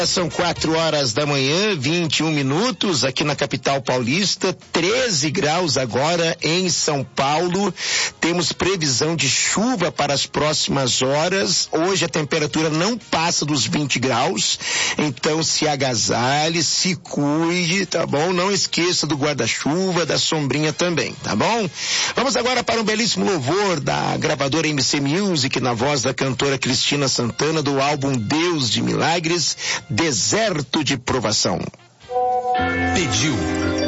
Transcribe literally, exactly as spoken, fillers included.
São quatro horas da manhã, vinte e um minutos, aqui na capital paulista, treze graus agora em São Paulo. Temos previsão de chuva para as próximas horas. Hoje a temperatura não passa dos vinte graus, então se agasalhe, se cuide, tá bom? Não esqueça do guarda-chuva, da sombrinha também, tá bom? Vamos agora para um belíssimo louvor da gravadora M C Music, na voz da cantora Cristina Santana, do álbum Deus de Milagres, Deserto de Provação. Pediu,